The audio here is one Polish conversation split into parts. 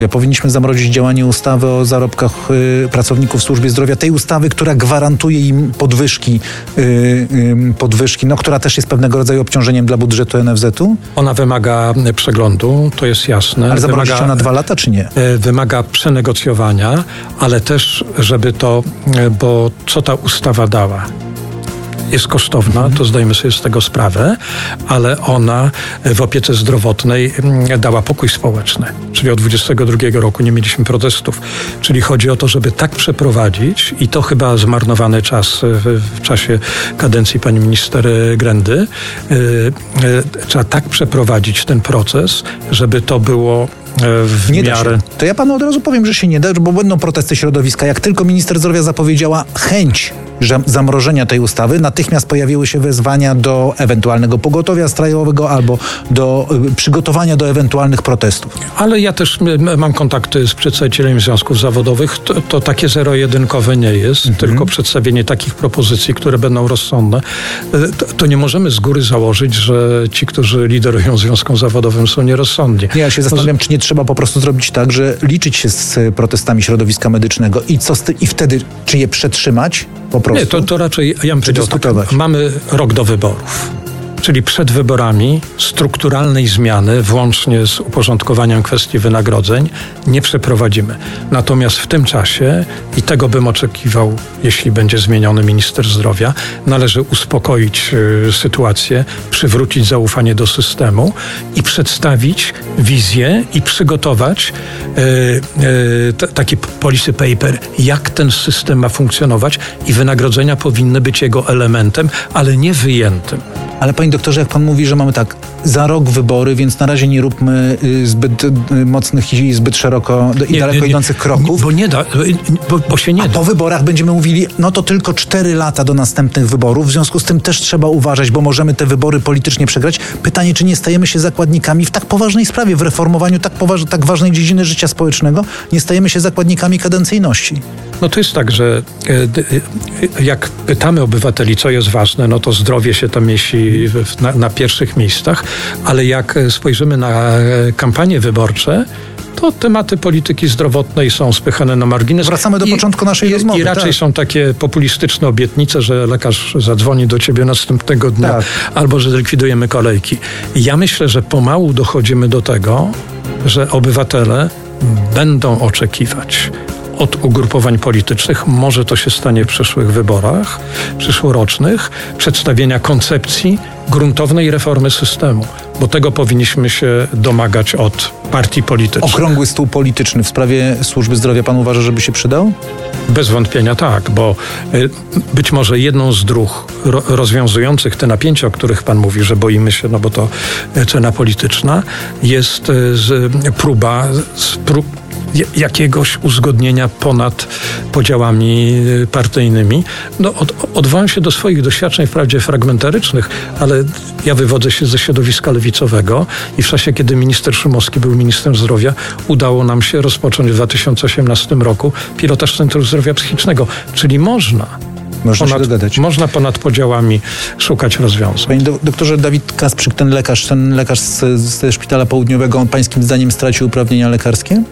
Powinniśmy zamrozić działanie ustawy o zarobkach pracowników w służbie zdrowia, tej ustawy, która gwarantuje im podwyżki, która też jest pewnego rodzaju obciążeniem dla budżetu NFZ-u? Ona wymaga przeglądu, to jest jasne. Ale zamrozić ją na 2 lata, czy nie? Wymaga przenegocjowania, ale też, żeby to, bo co ta ustawa dała? Jest kosztowna, to zdajemy sobie z tego sprawę, ale ona w opiece zdrowotnej dała pokój społeczny. Czyli od 2022 roku nie mieliśmy protestów. Czyli chodzi o to, żeby tak przeprowadzić i to chyba zmarnowany czas w czasie kadencji pani minister Grendy. Trzeba tak przeprowadzić ten proces, żeby to było w nie miarę... Da się. To ja panu od razu powiem, że się nie da, bo będą protesty środowiska. Jak tylko minister zdrowia zapowiedziała chęć zamrożenia tej ustawy, natychmiast pojawiły się wezwania do ewentualnego pogotowia strajkowego albo do przygotowania do ewentualnych protestów. Ale ja też mam kontakty z przedstawicielami związków zawodowych. To takie zero-jedynkowe nie jest, tylko przedstawienie takich propozycji, które będą rozsądne. To nie możemy z góry założyć, że ci, którzy liderują związkom zawodowym, są nierozsądni. Ja się zastanawiam, czy nie trzeba po prostu zrobić tak, że liczyć się z protestami środowiska medycznego i wtedy, czy je przetrzymać po prostu? Nie, to raczej, ja bym powiedział tak, mamy rok do wyborów. Czyli przed wyborami strukturalnej zmiany, włącznie z uporządkowaniem kwestii wynagrodzeń, nie przeprowadzimy. Natomiast w tym czasie, i tego bym oczekiwał, jeśli będzie zmieniony minister zdrowia, należy uspokoić sytuację, przywrócić zaufanie do systemu i przedstawić wizję i przygotować taki policy paper, jak ten system ma funkcjonować i wynagrodzenia powinny być jego elementem, ale nie wyjętym. Ale panie doktorze, jak pan mówi, że mamy tak, za rok wybory, więc na razie nie róbmy zbyt mocnych i zbyt szeroko i daleko idących kroków. Bo nie da, bo się nie da. A po wyborach będziemy mówili, to tylko 4 lata do następnych wyborów, w związku z tym też trzeba uważać, bo możemy te wybory politycznie przegrać. Pytanie, czy nie stajemy się zakładnikami w tak poważnej sprawie, w reformowaniu tak ważnej dziedziny życia społecznego, nie stajemy się zakładnikami kadencyjności. To jest tak, że jak pytamy obywateli, co jest ważne, to zdrowie się tam mieści na pierwszych miejscach, ale jak spojrzymy na kampanie wyborcze, to tematy polityki zdrowotnej są spychane na margines. Wracamy do początku naszej rozmowy. I raczej są takie populistyczne obietnice, że lekarz zadzwoni do ciebie następnego dnia, albo że zlikwidujemy kolejki. Ja myślę, że pomału dochodzimy do tego, że obywatele będą oczekiwać od ugrupowań politycznych, może to się stanie w przyszłych wyborach, przyszłorocznych, przedstawienia koncepcji gruntownej reformy systemu, bo tego powinniśmy się domagać od partii politycznych. Okrągły stół polityczny w sprawie służby zdrowia pan uważa, żeby się przydał? Bez wątpienia tak, bo być może jedną z dróg rozwiązujących te napięcia, o których pan mówi, że boimy się, bo to cena polityczna, jest próba jakiegoś uzgodnienia ponad podziałami partyjnymi. Odwołam się do swoich doświadczeń, wprawdzie fragmentarycznych, ale ja wywodzę się ze środowiska lewicowego i w czasie, kiedy minister Szumowski był ministrem zdrowia, udało nam się rozpocząć w 2018 roku pilotaż Centrum Zdrowia Psychicznego. Czyli można można ponad podziałami szukać rozwiązań. Panie doktorze, Dawid Kasprzyk, ten lekarz ze Szpitala Południowego, on pańskim zdaniem stracił uprawnienia lekarskie?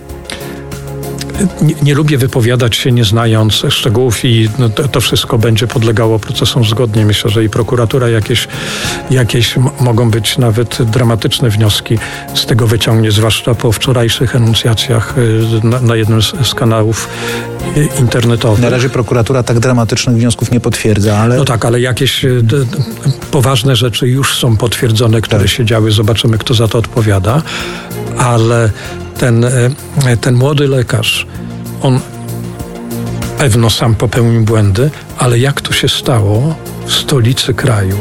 Nie lubię wypowiadać się nie znając szczegółów i to wszystko będzie podlegało procesom zgodnie. Myślę, że i prokuratura jakieś mogą być nawet dramatyczne wnioski z tego wyciągnie, zwłaszcza po wczorajszych enuncjacjach na jednym z kanałów internetowych. Na razie prokuratura tak dramatycznych wniosków nie potwierdza, ale... ale jakieś poważne rzeczy już są potwierdzone, które się działy. Zobaczymy, kto za to odpowiada. Ale ten młody lekarz, on pewno sam popełnił błędy, ale jak to się stało w stolicy kraju,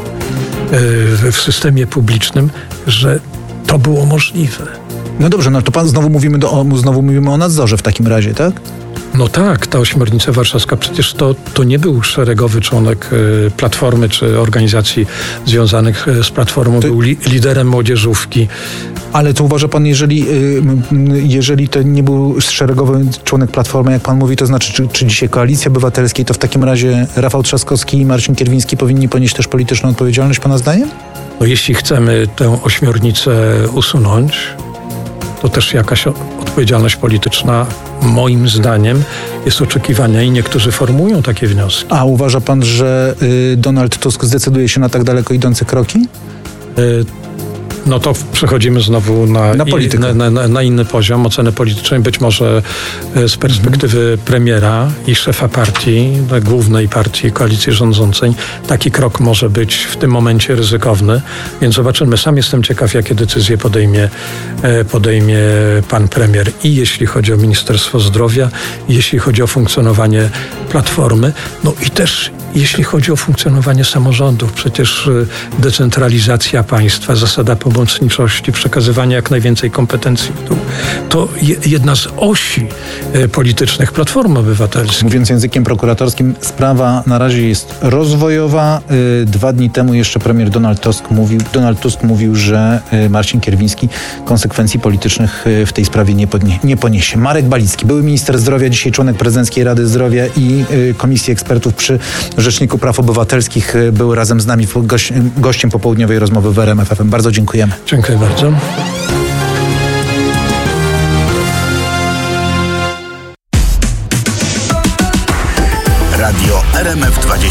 w systemie publicznym, że to było możliwe? Dobrze, to pan znowu mówimy o nadzorze w takim razie, tak? Tak, ta ośmiornica warszawska, przecież to nie był szeregowy członek Platformy czy organizacji związanych z Platformą, był liderem młodzieżówki. Ale to uważa pan, jeżeli to nie był szeregowy członek Platformy, jak pan mówi, to znaczy, czy dzisiaj Koalicji Obywatelskiej, to w takim razie Rafał Trzaskowski i Marcin Kierwiński powinni ponieść też polityczną odpowiedzialność, pana zdaniem? Jeśli chcemy tę ośmiornicę usunąć, to też jakaś odpowiedzialność polityczna, moim zdaniem, jest oczekiwania i niektórzy formułują takie wnioski. A uważa pan, że Donald Tusk zdecyduje się na tak daleko idące kroki? No to przechodzimy znowu na inny poziom oceny politycznej. Być może z perspektywy premiera i szefa partii, głównej partii koalicji rządzącej, taki krok może być w tym momencie ryzykowny. Więc zobaczymy. Sam jestem ciekaw, jakie decyzje podejmie pan premier. I jeśli chodzi o Ministerstwo Zdrowia, i jeśli chodzi o funkcjonowanie Platformy, no i też jeśli chodzi o funkcjonowanie samorządów. Przecież decentralizacja państwa, zasada pomocniczości, przekazywanie jak najwięcej kompetencji to jedna z osi politycznych Platformy Obywatelskiej. Mówiąc językiem prokuratorskim, sprawa na razie jest rozwojowa. 2 dni temu jeszcze premier Donald Tusk mówił, że Marcin Kierwiński konsekwencji politycznych w tej sprawie nie poniesie. Marek Balicki, były minister zdrowia, dzisiaj członek Prezydenckiej Rady Zdrowia i Komisji Ekspertów przy Rzeczniku Praw Obywatelskich, był razem z nami gościem popołudniowej rozmowy w RMF FM. Bardzo dziękujemy. Dziękuję bardzo. Radio RMF 20.